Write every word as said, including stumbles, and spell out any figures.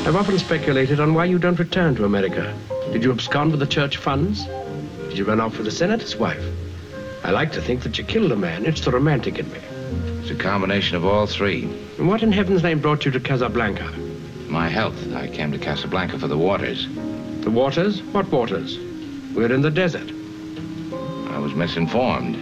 I've often speculated on why you don't return to America. Did you abscond with the church funds? Did you run off with the senator's wife? I like to think that you killed a man. It's the romantic in me. It's a combination of all three. And what in heaven's name brought you to Casablanca? My health. I came to Casablanca for the waters. The waters? What waters? We're in the desert. I was misinformed.